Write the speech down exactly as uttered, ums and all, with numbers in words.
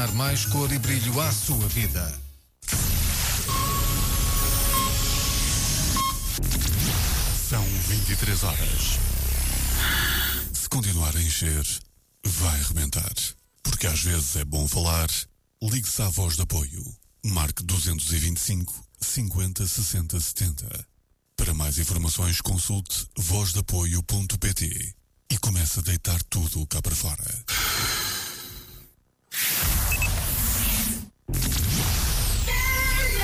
Dar mais cor e brilho à sua vida. São vinte e três horas. Se continuar a encher, vai rebentar. Porque às vezes é bom falar. Ligue-se à Voz de Apoio. Marque duzentos e vinte e cinco, cinquenta, sessenta, setenta. Para mais informações, consulte voz de apoio ponto pt e comece a deitar tudo cá para fora.